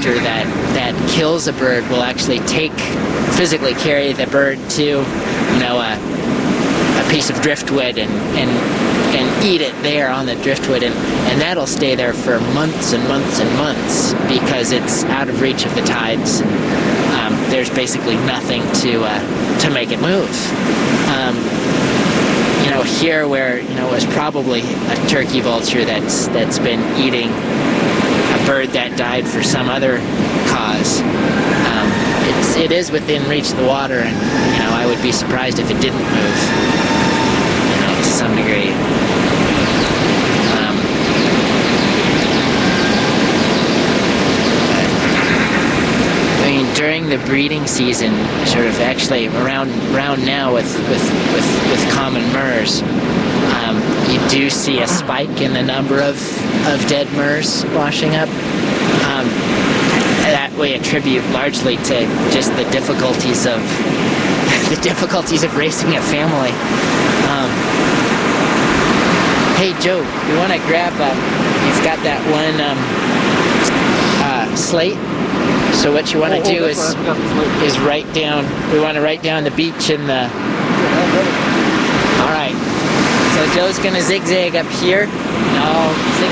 vulture that kills a bird will actually physically carry the bird to, a piece of driftwood and eat it there on the driftwood, and that'll stay there for months and months and months because it's out of reach of the tides. There's basically nothing to make it move. Here where it was probably a turkey vulture that's been eating a bird that died for some other cause. It is within reach of the water, and I would be surprised if it didn't move, to some degree. During the breeding season, sort of actually around now with common murres, you do see a spike in the number of dead murres washing up. That we attribute largely to just the difficulties of raising a family. Hey Joe, you want to grab? You've got that one slate. So what you want to do is write down. We want to write down the beach and the. All right. So Joe's gonna zigzag up here. No.